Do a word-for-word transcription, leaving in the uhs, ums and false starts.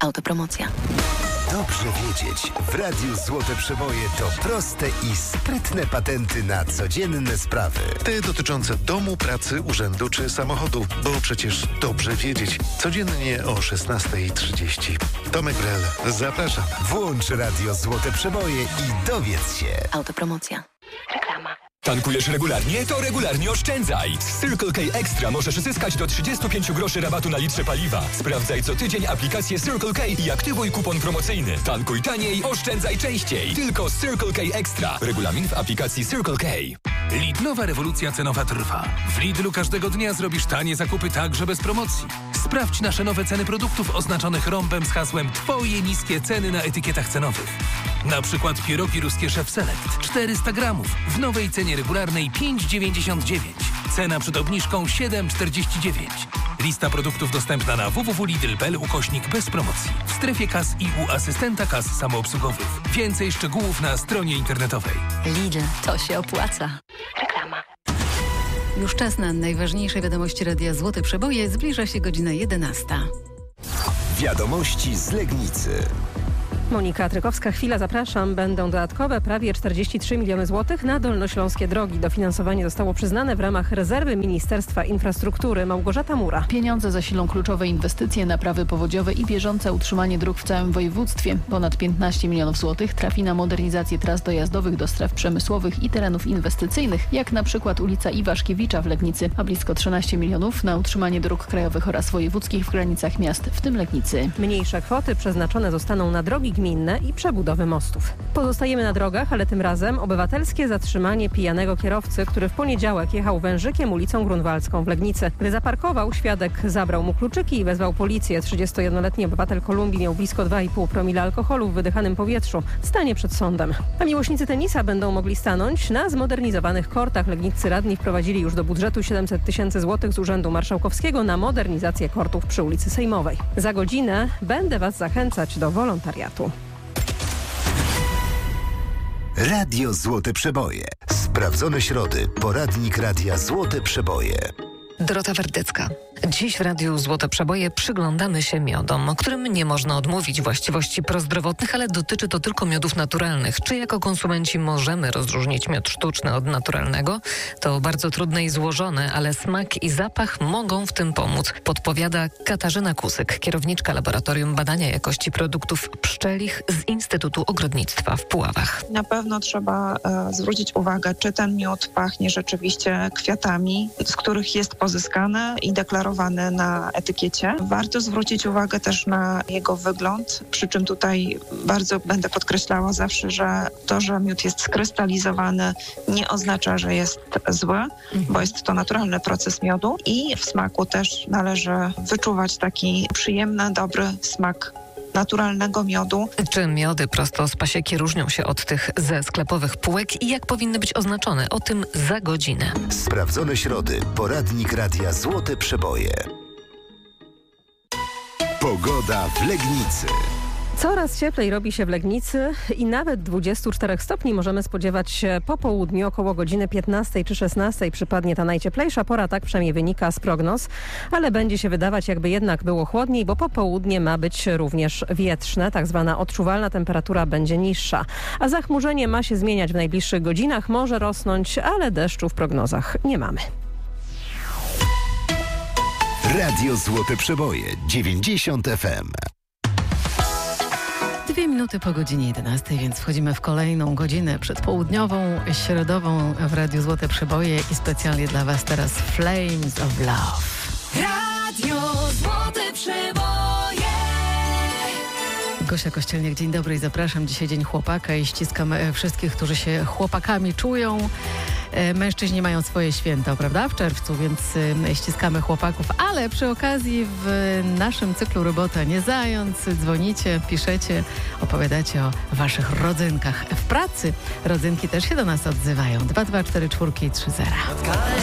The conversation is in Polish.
Autopromocja. Dobrze wiedzieć, w Radiu Złote Przeboje to proste i sprytne patenty na codzienne sprawy. Te dotyczące domu, pracy, urzędu czy samochodu, bo przecież dobrze wiedzieć. Codziennie o szesnasta trzydzieści. Tomek Brel, zapraszam. Włącz Radio Złote Przeboje i dowiedz się. Autopromocja. Reklama. Tankujesz regularnie? To regularnie oszczędzaj! Z Circle K Extra możesz zyskać do trzydzieści pięć groszy rabatu na litrze paliwa. Sprawdzaj co tydzień aplikację Circle K i aktywuj kupon promocyjny. Tankuj taniej, oszczędzaj częściej. Tylko z Circle K Extra. Regulamin w aplikacji Circle K. Lidlowa rewolucja cenowa trwa. W Lidlu każdego dnia zrobisz tanie zakupy także bez promocji. Sprawdź nasze nowe ceny produktów oznaczonych rąbem z hasłem Twoje niskie ceny na etykietach cenowych. Na przykład pierogi ruskie Chef Select czterysta gramów w nowej cenie regularnej pięć dziewięćdziesiąt dziewięć. Cena przed obniżką siedem czterdzieści dziewięć. Lista produktów dostępna na w w w kropka lidl kropka p l ukośnik bez promocji. W strefie kas i u asystenta kas samoobsługowych. Więcej szczegółów na stronie internetowej. Lidl, to się opłaca. Reklama. Już czas na najważniejsze wiadomości Radia Złote Przeboje. Zbliża się godzina jedenasta. Wiadomości z Legnicy. Monika Trykowska, chwila, zapraszam. Będą dodatkowe prawie czterdzieści trzy miliony złotych na dolnośląskie drogi. Dofinansowanie zostało przyznane w ramach rezerwy Ministerstwa Infrastruktury. Małgorzata Mura. Pieniądze zasilą kluczowe inwestycje, naprawy powodziowe i bieżące utrzymanie dróg w całym województwie. Ponad piętnaście milionów złotych trafi na modernizację tras dojazdowych do stref przemysłowych i terenów inwestycyjnych, jak na przykład ulica Iwaszkiewicza w Legnicy, a blisko trzynaście milionów na utrzymanie dróg krajowych oraz wojewódzkich w granicach miast, w tym Legnicy. Mniejsze kwoty przeznaczone zostaną na drogi gminne i przebudowy mostów. Pozostajemy na drogach, ale tym razem obywatelskie zatrzymanie pijanego kierowcy, który w poniedziałek jechał wężykiem ulicą Grunwaldzką w Legnicy. Gdy zaparkował, świadek zabrał mu kluczyki i wezwał policję. trzydziestojednoletni obywatel Kolumbii miał blisko dwa i pół promila alkoholu w wydychanym powietrzu. Stanie przed sądem. A miłośnicy tenisa będą mogli stanąć na zmodernizowanych kortach. Legniccy radni wprowadzili już do budżetu siedemset tysięcy złotych z Urzędu Marszałkowskiego na modernizację kortów przy ulicy Sejmowej. Za godzinę będę Was zachęcać do wolontariatu. Radio Złote Przeboje. Sprawdzone środy. Poradnik Radia Złote Przeboje. Dorota Werdecka. Dziś w Radiu Złote Przeboje przyglądamy się miodom, o którym nie można odmówić właściwości prozdrowotnych, ale dotyczy to tylko miodów naturalnych. Czy jako konsumenci możemy rozróżnić miod sztuczny od naturalnego? To bardzo trudne i złożone, ale smak i zapach mogą w tym pomóc, podpowiada Katarzyna Kusyk, kierowniczka Laboratorium Badania Jakości Produktów Pszczelich z Instytutu Ogrodnictwa w Puławach. Na pewno trzeba e, zwrócić uwagę, czy ten miód pachnie rzeczywiście kwiatami, z których jest pozyskany i deklarowany na etykiecie. Warto zwrócić uwagę też na jego wygląd, przy czym tutaj bardzo będę podkreślała zawsze, że to, że miód jest skrystalizowany, nie oznacza, że jest zły, mhm. bo jest to naturalny proces miodu i w smaku też należy wyczuwać taki przyjemny, dobry smak naturalnego miodu. Czy miody prosto z pasieki różnią się od tych ze sklepowych półek i jak powinny być oznaczone? O tym za godzinę. Sprawdzone środy. Poradnik Radia Złote Przeboje. Pogoda w Legnicy. Coraz cieplej robi się w Legnicy i nawet dwudziestu czterech stopni możemy spodziewać się po południu, około godziny piętnastej czy szesnastej przypadnie ta najcieplejsza pora, tak przynajmniej wynika z prognoz, ale będzie się wydawać, jakby jednak było chłodniej, bo popołudnie ma być również wietrzne, tak zwana odczuwalna temperatura będzie niższa, a zachmurzenie ma się zmieniać w najbliższych godzinach, może rosnąć, ale deszczu w prognozach nie mamy. Radio Złote Przeboje, dziewięćdziesiąt F M. Dwie minuty po godzinie jedenastej, więc wchodzimy w kolejną godzinę przedpołudniową, środową w Radiu Złote Przeboje i specjalnie dla Was teraz Flames of Love. Radio Złote Przeboje. Gosia Kościelniak, dzień dobry i zapraszam. Dzisiaj Dzień Chłopaka i ściskam wszystkich, którzy się chłopakami czują. Mężczyźni mają swoje święta, prawda, w czerwcu, więc ściskamy chłopaków, ale przy okazji w naszym cyklu Robota nie zając, dzwonicie, piszecie, opowiadacie o waszych rodzynkach. W pracy rodzynki też się do nas odzywają. dwa dwa cztery cztery trzy zero.